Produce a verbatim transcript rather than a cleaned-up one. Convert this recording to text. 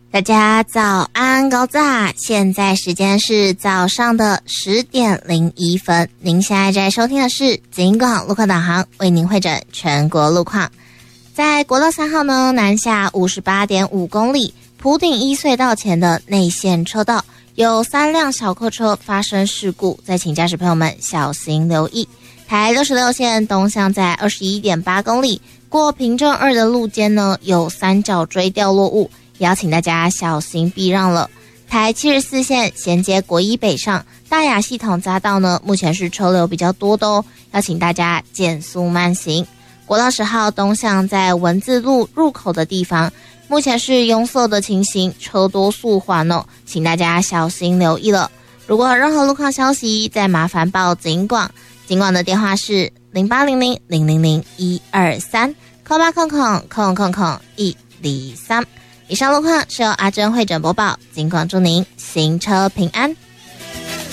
大家早安高炸，现在时间是早上的十点零一分。您现在在收听的是警广路况导航，为您汇整全国路况。在国道三号呢，南下五十八点五公里，埔顶一隧道前的内线车道有三辆小客车发生事故，再请驾驶朋友们小心留意。台六十六线东向在二十一点八公里，过平镇二的路肩呢有三角锥掉落物，也要请大家小心避让了。台七十四线衔接国一北上大雅系统匝道呢，目前是车流比较多的哦，要请大家减速慢行。国道十号东向在文字路入口的地方，目前是拥塞的情形，车多速缓哦，请大家小心留意了。如果有任何路况消息，再麻烦报警广，警广的电话是零八零零零零零一二三空八空空空空空一零三。以上路况是由阿珍会诊播报，警广祝您行车平安。